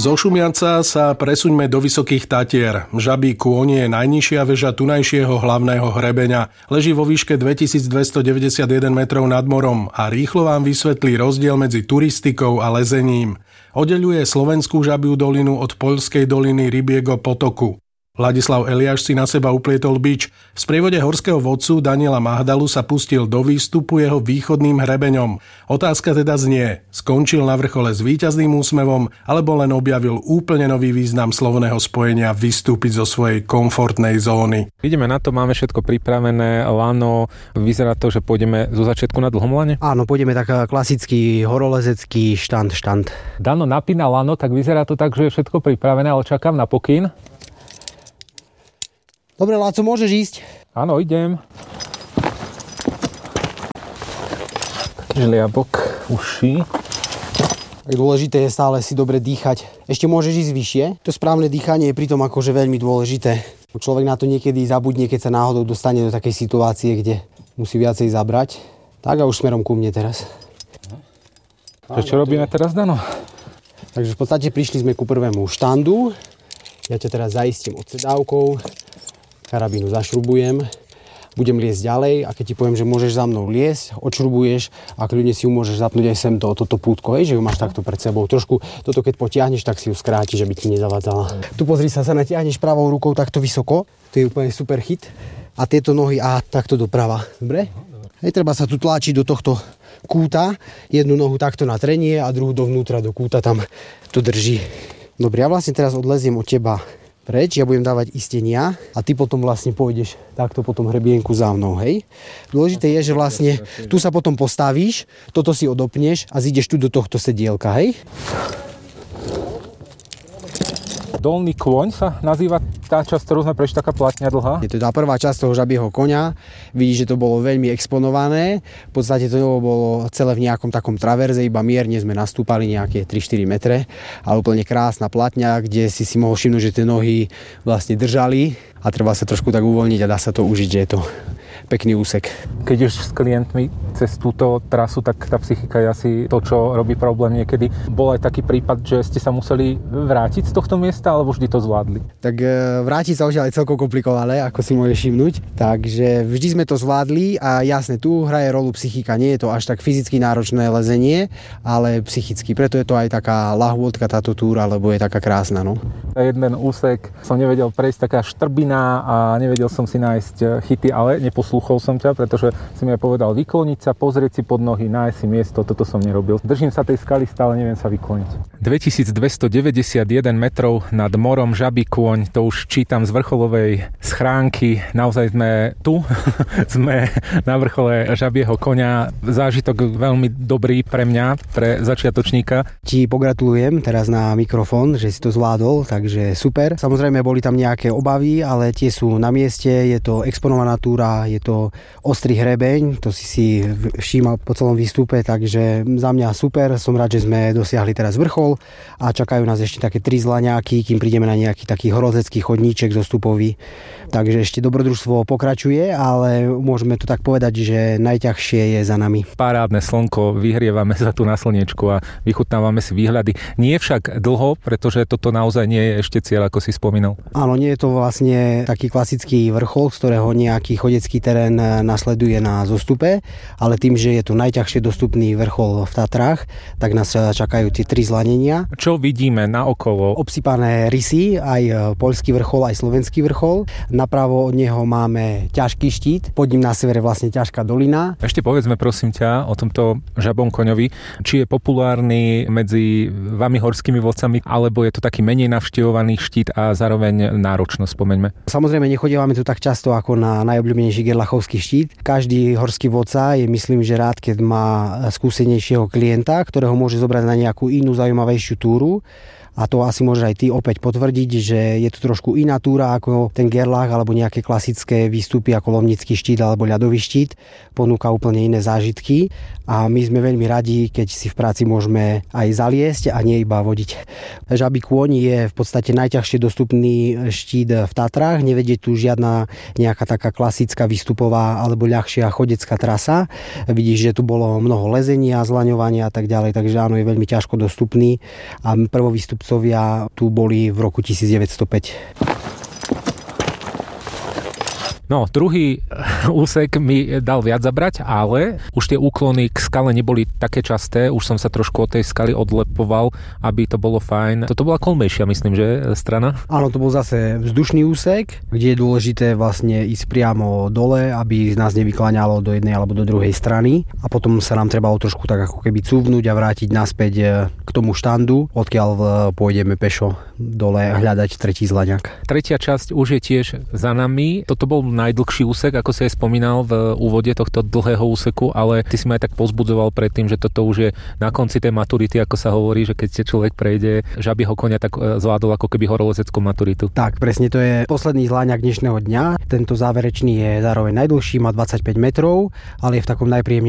Zo Šumianca sa presuňme do Vysokých Tatier. Žabí kôň je najnižšia väža tunajšieho hlavného hrebeňa. Leží vo výške 2291 metrov nad morom a rýchlo vám vysvetlí rozdiel medzi turistikou a lezením. Oddeľuje Slovenskú Žabiu dolinu od poľskej doliny Rybiego potoku. Ladislav Eliáš si na seba uplietol bič. V sprievode horského vodcu Daniela Mahdalu sa pustil do výstupu jeho východným hrebeňom. Otázka teda znie, skončil na vrchole s víťazným úsmevom, alebo len objavil úplne nový význam slovného spojenia vystúpiť zo svojej komfortnej zóny. Ideme na to, máme všetko pripravené, lano, vyzerá to, že pôjdeme zo začiatku na dlhom lane? Áno, pôjdeme tak klasický horolezecký štand. Dano napína lano, tak vyzerá to tak, že je všetko pripravené, ale čakám na pokyn. Dobre, Láco, môžeš ísť? Áno, idem. Žliabok, uši. Tak dôležité je stále si dobre dýchať. Ešte môžeš ísť vyššie. To správne dýchanie je pritom akože veľmi dôležité. Človek na to niekedy zabudne, keď sa náhodou dostane do takej situácie, kde musí viacej zabrať. Tak a už smerom ku mne teraz. Čo robíme teraz, Dano? Takže v podstate prišli sme ku prvému štandu. Ja ťa teraz zaistím odsedávkou. Karabínu zašrubujem, budem liesť ďalej a keď ti poviem, že môžeš za mnou liesť, odšrubuješ a kľudne si ju môžeš zapnúť aj sem toto pútko, že ju máš takto pred sebou. Trošku toto keď potiahneš, tak si ju skrátiš, aby ti nezavadzala. Tu pozri sa natiahneš pravou rukou takto vysoko, to je úplne super hit. A tieto nohy takto doprava, dobre? Treba sa tu tlačiť do tohto kúta, jednu nohu takto na trenie a druhú dovnútra do kúta, tam to drží. Dobre, ja vlastne teraz odleziem od teba preč, ja budem dávať istenia a ty potom vlastne pôjdeš takto po tom hrebienku za mnou, hej? Dôležité je, že vlastne tu sa potom postavíš, toto si odopneš a zídeš tu do tohto sedielka, hej? Dolný kôň sa nazýva tá časť, ktorú sme prešli, taká platňa dlhá. Je to tá prvá časť toho žabieho koňa. Vidíš, že to bolo veľmi exponované. V podstate to bolo celé v nejakom takom traverze, iba mierne sme nastúpali nejaké 3-4 metre. Ale úplne krásna platňa, kde si mohol všimnúť, že tie nohy vlastne držali a treba sa trošku tak uvoľniť a dá sa to užiť, že je to pekný úsek. Keď už s klientmi cez túto trasu, tak tá psychika je asi to, čo robí problém niekedy. Bol aj taký prípad, že ste sa museli vrátiť z tohto miesta, alebo vždy to zvládli? Tak vrátiť sa už je celkom komplikované, ako si môžeš všimnúť. Takže vždy sme to zvládli a jasne, tu hraje rolu psychika. Nie je to až tak fyzicky náročné lezenie, ale psychicky. Preto je to aj taká lahôdka táto túra, lebo je taká krásna. No. Jeden úsek som nevedel prejsť, taká štrbina a nevedel som si nájsť chyty, ale neposlúchol som ťa, pretože si mi aj povedal vykloniť sa, pozrieť si pod nohy, nájsť si miesto, toto som nerobil. Držím sa tej skaly, stále neviem sa vykloniť. 2291 metrov nad morom, žabí kôň, to už čítam z vrcholovej schránky. Naozaj sme tu, sme na vrchole žabieho koňa. Zážitok veľmi dobrý pre mňa, pre začiatočníka. Ti pogratulujem teraz na mikrofón, že si to zvládol, takže super. Samozrejme boli tam nejaké obavy, ale tie sú na mieste, je to exponovaná túra, je to ostrý hrebeň, to si všímal po celom výstupe, takže za mňa super. Som rád, že sme dosiahli teraz vrchol a čakajú nás ešte také 3 zlaňáky, kým prídeme na nejaký taký horolezecký chodníček zostupový. Takže ešte dobrodružstvo pokračuje, ale môžeme to tak povedať, že najťažšie je za nami. Parádne slnko, vyhrievame sa tu na slniečku a vychutnávame si výhľady. Nie však dlho, pretože toto naozaj nie je ešte cieľ, ako si spomínal. Áno, nie je to vlastne taký klasický vrchol, z ktorého nejaký chodecký terén nasleduje na zostupe, ale tým, že je to najťažšie dostupný vrchol v Tatrách, tak nás čakajú tie 3 zlanenia. Čo vidíme naokolo? Obsypané rysy, aj poľský vrchol, aj slovenský vrchol. Napravo od neho máme ťažký štít, pod ním na severe vlastne ťažká dolina. Ešte povedzme prosím ťa o tomto žabom koňovi, či je populárny medzi vami horskými vodcami, alebo je to taký menej navštevovaný štít a zároveň náročnosť, spomeňme. Samozrejme nechodívame tu tak často ako na najobľúbenejší gerlachovský štít. Každý horský vodca je, myslím, že rád, keď má skúsenejšieho klienta, ktorého môže zobrať na nejakú inú zaujímavejšiu túru. A to asi môžeš aj ty opäť potvrdiť, že je to trošku iná túra ako ten Gerlach alebo nejaké klasické výstupy ako Lomnický štít alebo ľadový štít. Ponúka úplne iné zážitky a my sme veľmi radi, keď si v práci môžeme aj zaliesť a nie iba vodiť. Žabí kôň je v podstate najťažšie dostupný štít v Tatrách. Nevedie tu žiadna nejaká taká klasická výstupová alebo ľahšia chodecká trasa. Vidíš, že tu bolo mnoho lezenia, zlaňovania a tak ďalej, takže áno, je veľmi ťažko dostupný a prvovýstup chlapcovia tu boli v roku 1905. No, druhý úsek mi dal viac zabrať, ale už tie úklony k skale neboli také časté, už som sa trošku od tej skaly odlepoval, aby to bolo fajn. Toto bola kolmejšia, myslím, že strana? Áno, to bol zase vzdušný úsek, kde je dôležité vlastne ísť priamo dole, aby nás nevykláňalo do jednej alebo do druhej strany a potom sa nám trebalo trošku tak ako keby cúvnuť a vrátiť naspäť k tomu štandu, odkiaľ pôjdeme pešo dole hľadať tretí zlaňak. Tretia časť už je tiež za nami. Toto bol najdlhší úsek, ako si aj spomínal v úvode tohto dlhého úseku, ale ty si ma aj tak pozbudzoval predtým, že toto už je na konci tej maturity, ako sa hovorí, že keď človek prejde žabieho koňa, tak zvládol ako keby horolezeckú maturitu. Tak, presne, to je posledný zláňak dnešného dňa. Tento záverečný je zároveň najdlhší, má 25 metrov, ale je v takom najpríjemnejšom